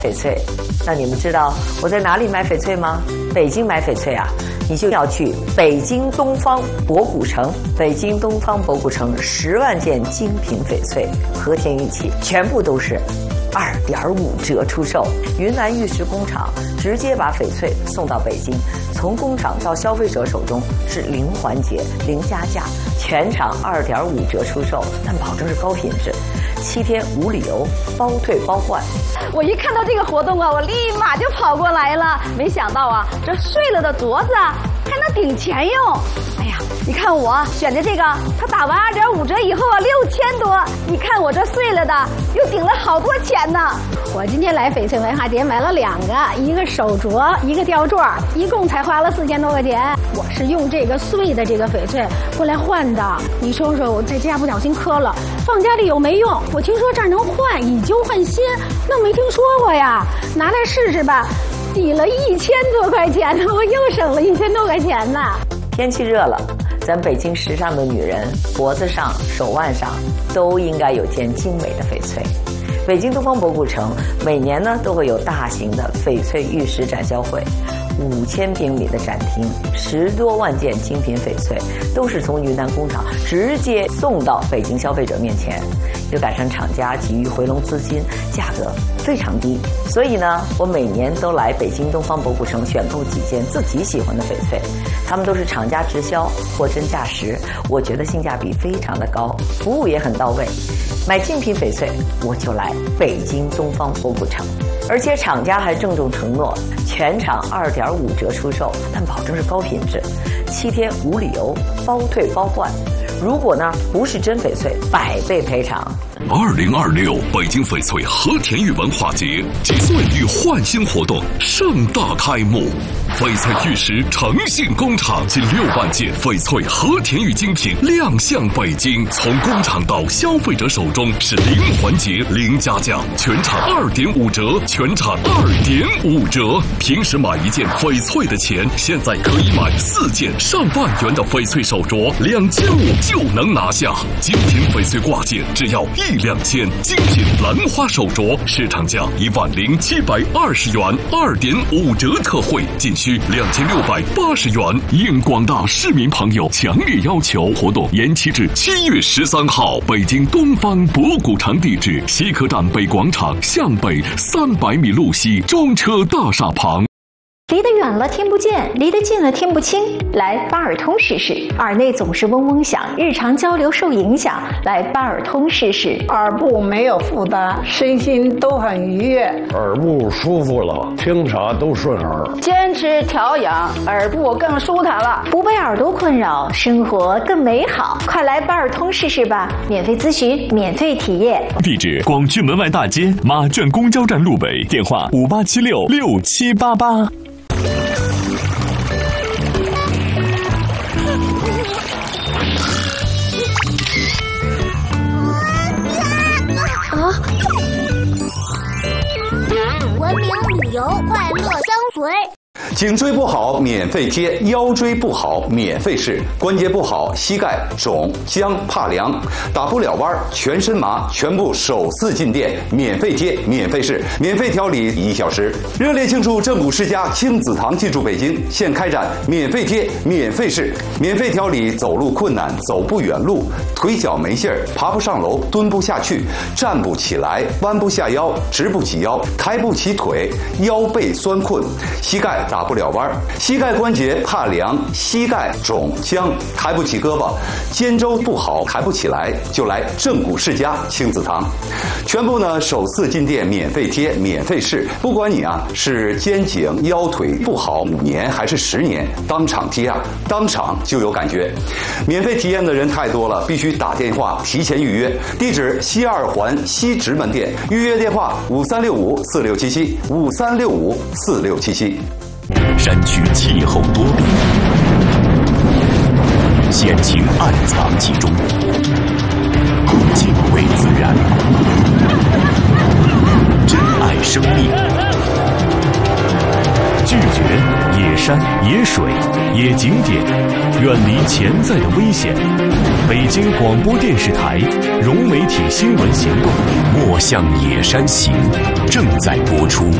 翡翠，那你们知道我在哪里买翡翠吗？北京买翡翠啊，你就要去北京东方博古城。北京东方博古城10万件精品翡翠，和田玉器，全部都是2.5折出售。云南玉石工厂直接把翡翠送到北京，从工厂到消费者手中是零环节、零加价，全场2.5折出售，但保证是高品质。7天无理由，包退包换。 我一看到这个活动啊，我立马就跑过来了。没想到啊，这碎了的镯子还能顶钱用。哎呀，你看我选的这个，它打完2.5折以后啊，6000多。你看我这碎了的，又顶了好多钱呢。 我今天来翡翠文化节买了2个，一个手镯，一个吊坠，一共才花了4000多块钱。我是用这个碎的这个翡翠过来换的。你说说，我在家不小心磕了，放家里有没用？我听说这儿能换，以旧换新，那没听说过呀。拿来试试吧，抵了1000多块钱呢，我又省了1000多块钱呢。 天气热了，咱北京时尚的女人脖子上、手腕上都应该有件精美的翡翠。北京东方博古城每年呢都会有大型的翡翠玉石展销会，5000平米的展厅，10多万件精品翡翠都是从云南工厂直接送到北京消费者面前，又赶上厂家急于回笼资金，价格非常低。所以呢，我每年都来北京东方博古城选购几件自己喜欢的翡翠，他们都是厂家直销，货真价实，我觉得性价比非常的高，服务也很到位。买精品翡翠，我就来北京东方博古城，而且厂家还郑重承诺，全场2.5折出售，但保证是高品质，7天无理由，包退包换。如果呢不是真翡翠，100倍赔偿。 2026北京翡翠和田玉文化节及岁玉焕新活动盛大开幕，翡翠玉石诚信工厂近6万件翡翠和田玉精品亮相北京，从工厂到消费者手中是零环节、零加价，全场2.5折，全场2.5折。平时买一件翡翠的钱，现在可以买4件上万元的翡翠手镯，2500就能拿下。精品翡翠挂件只要12000，精品兰花手镯市场价10720元，2.5折特惠，仅需2680元。应广大市民朋友强烈要求，活动延期至7月13号。北京东方博古城地址：西客站北广场向北300米路西中车大厦旁。 离得远了听不见，离得近了听不清，来八尔通试试。耳内总是嗡嗡响，日常交流受影响，来八尔通试试。 耳部没有负担，身心都很愉悦， 耳部舒服了，听啥都顺耳。 坚持调养，耳部更舒坦了， 不被耳朵困扰，生活更美好。快来八尔通试试吧，免费咨询，免费体验。 地址：广渠门外大街马镇公交站路北，电话58766788。 文明旅游，快乐相随。 颈椎不好免费贴，腰椎不好免费试，关节不好膝盖肿僵怕凉打不了弯全身麻，全部首次进店免费贴免费试，免费调理1小时。热烈庆祝正骨世家亲子堂进驻北京，现开展免费贴免费试，免费调理走路困难、走不远路、腿脚没劲儿、爬不上楼、蹲不下去、站不起来、弯不下腰、直不起腰、抬不起腿、腰背酸困、膝盖打不了弯，膝盖关节怕凉，膝盖肿僵抬不起胳膊，肩周不好抬不起来，就来正骨世家亲子堂。全部呢首次进店免费贴免费试，不管你啊是肩颈腰腿不好5年还是10年，当场贴啊当场就有感觉。免费体验的人太多了，必须打电话提前预约。地址：西2环西直门店，预约电话5365467753654677。 山区气候多变，险情暗藏其中，敬畏自然，珍爱生命，拒绝野山山、野水、野景点，远离潜在的危险。北京广播电视台融媒体新闻行动《莫向野山行》正在播出。